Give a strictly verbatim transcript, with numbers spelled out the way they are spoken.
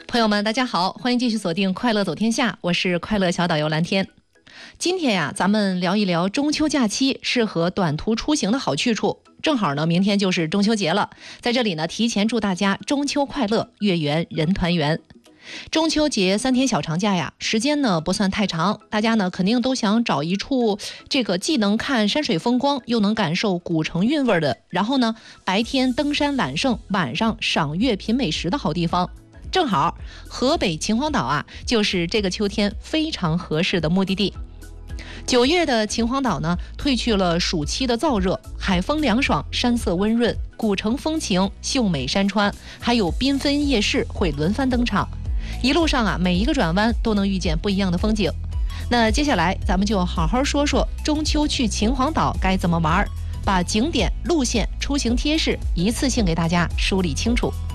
朋友们，大家好，欢迎继续锁定《快乐走天下》，我是快乐小导游蓝天。今天呀，咱们聊一聊中秋假期适合短途出行的好去处。正好呢，明天就是中秋节了，在这里呢，提前祝大家中秋快乐，月圆人团圆。中秋节三天小长假呀，时间呢不算太长，大家呢肯定都想找一处这个既能看山水风光，又能感受古城韵味的，然后呢白天登山揽胜，晚上赏月品美食的好地方。正好河北秦皇岛啊，就是这个秋天非常合适的目的地。九月的秦皇岛呢，褪去了暑期的燥热，海风凉爽，山色温润，古城风情，秀美山川，还有缤纷夜市会轮番登场。一路上啊，每一个转弯都能遇见不一样的风景。那接下来咱们就好好说说中秋去秦皇岛该怎么玩，把景点、路线、出行贴士一次性给大家梳理清楚。